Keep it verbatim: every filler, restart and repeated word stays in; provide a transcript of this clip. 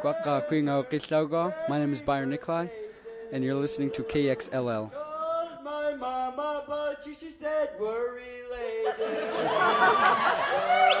Quaqa Quingo Qitlaugo. My name is Byron Nikolai, and you're listening to K X L L. Called my mama, but she, she said we're related.